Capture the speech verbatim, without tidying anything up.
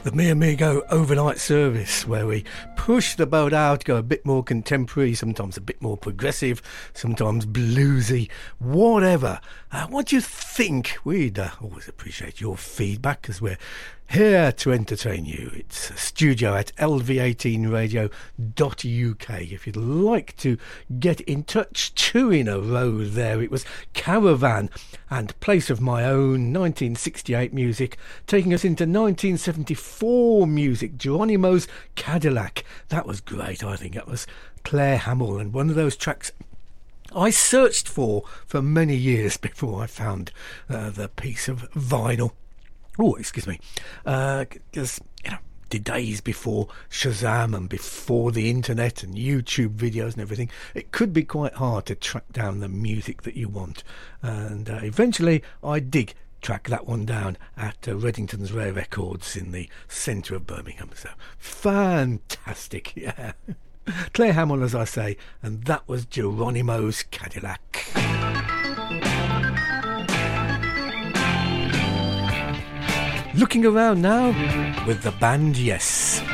the Mi Amigo overnight service, where we push the boat out, go a bit more contemporary, sometimes a bit more progressive, sometimes bluesy, whatever. Uh, what do you think? We'd uh, always appreciate your feedback, because we're here to entertain you. It's a studio at L V eighteen radio dot U K. If you'd like to get in touch, two in a row there. It was Caravan and Place of My Own, nineteen sixty-eight music, taking us into nineteen seventy-four music, Geronimo's Cadillac. That was great, I think. That was Claire Hamill, and one of those tracks I searched for for many years before I found uh, the piece of vinyl. Oh, excuse me. Because, uh, you know, the days before Shazam and before the internet and YouTube videos and everything, it could be quite hard to track down the music that you want. And uh, eventually I did track that one down at uh, Reddington's Rare Records in the centre of Birmingham. So, fantastic, yeah. Claire Hamill, as I say, and that was Geronimo's Cadillac. Looking around now with the band Yes.